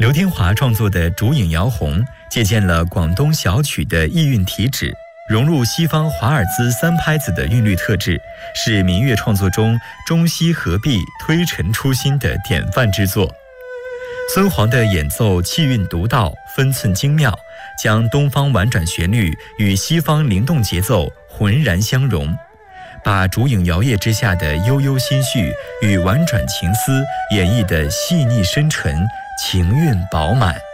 刘天华创作的《烛影摇红》借鉴了广东小曲的意韵体旨，融入西方华尔兹三拍子的韵律特质，是民乐创作中中西合璧、推陈出新的典范之作。孙煌的演奏气韵独到，分寸精妙，将东方婉转旋律与西方灵动节奏浑然相融，把烛影摇曳之下的悠悠心绪与婉转情思演绎得细腻深沉，情韵饱满。